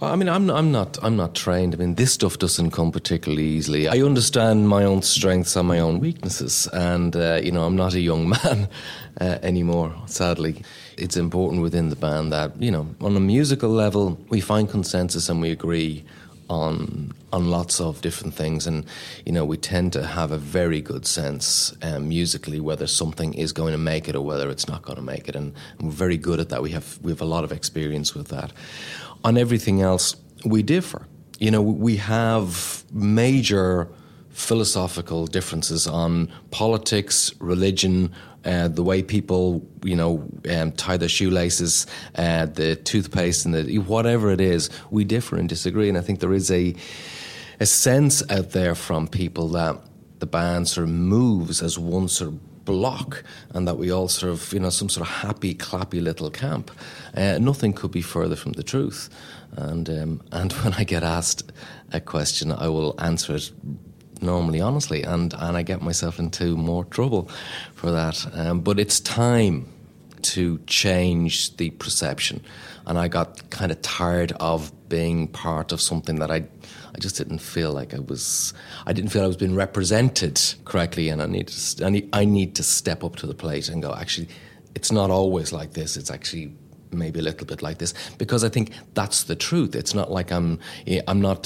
I mean, I'm not trained. I mean, this stuff doesn't come particularly easily. I understand my own strengths and my own weaknesses, and I'm not a young man anymore. Sadly, it's important within the band that on a musical level we find consensus and we agree on lots of different things, and we tend to have a very good sense musically whether something is going to make it or whether it's not going to make it, and we're very good at that. We have a lot of experience with that. On everything else, we differ. We have major philosophical differences on politics, religion, the way people, tie their shoelaces, the toothpaste, and whatever it is. We differ and disagree, and I think there is a sense out there from people that the band sort of moves as one sort of block, and that we all sort of, some sort of happy, clappy little camp. Nothing could be further from the truth. And when I get asked a question, I will answer it normally, honestly, and I get myself into more trouble for that. But it's time to change the perception. And I got kind of tired of being part of something that I just didn't feel like I didn't feel I was being represented correctly, and I need to step up to the plate and go, actually, it's not always like this. It's actually maybe a little bit like this, because I think that's the truth. It's not like I'm not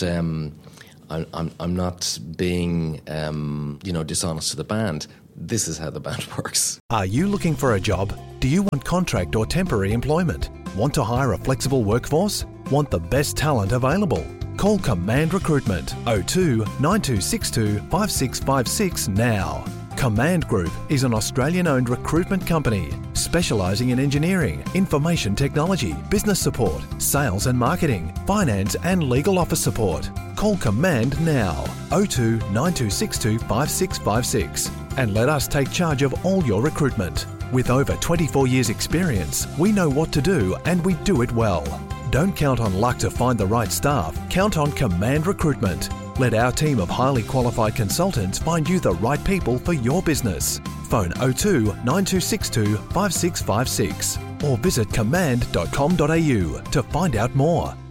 being dishonest to the band. This is how the band works. Are you looking for a job? Do you want contract or temporary employment? Want to hire a flexible workforce? Want the best talent available? Call Command Recruitment 02 9262 5656 now. Command Group is an Australian-owned recruitment company specialising in engineering, information technology, business support, sales and marketing, finance and legal office support. Call Command now 02 9262 5656 and let us take charge of all your recruitment. With over 24 years experience, we know what to do and we do it well. Don't count on luck to find the right staff. Count on Command Recruitment. Let our team of highly qualified consultants find you the right people for your business. Phone 02 9262 5656 or visit command.com.au to find out more.